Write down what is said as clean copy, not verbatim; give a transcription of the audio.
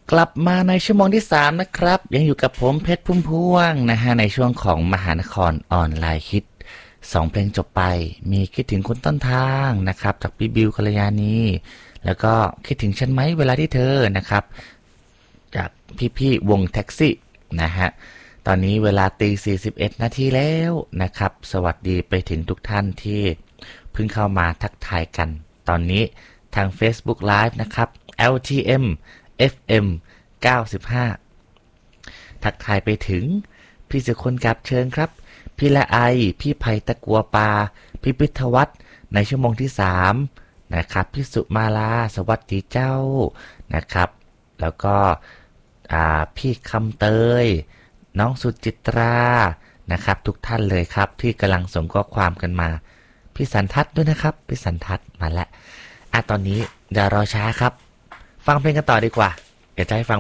กลับมาในชั่วโมงที่3นะครับยังอยู่กับผมเพชรพุ่มพวงนะฮะในช่วงของมหานครออนไลน์ฮิต2เพลงจบไปมีคิดถึงคนต้นทางนะครับจากพี่บิวกัลยาณีแล้วก็คิดถึงฉันไหมเวลาที่เธอนะครับจากพี่ๆวงแท็กซี่นะฮะตอนนี้เวลาตี 41 นาทีแล้วนะครับสวัสดีไปถึงทุกท่านที่เพิ่งเข้ามาทักทายกันตอนนี้ทาง Facebook Live นะครับ LTM FM 95ทักทายไปถึงพี่สุคนกับเชิญครับพี่ละไอพี่ไผ่ตะกัวปาพี่พิทวัฒน์ในชั่วโมงที่3นะครับพี่สุมาลาสวัสดีเจ้านะครับแล้วก็พี่คำเตยน้องสุจิตรานะครับทุกท่านเลยครับที่กำลังส่งข้อความกันมาพี่สันทัศน์ด้วยนะครับพี่สันทัศน์มาแล้วตอนนี้อย่ารอช้าครับฟังเพลงกันต่อดีกว่าเดี๋ยวจะให้ฟัง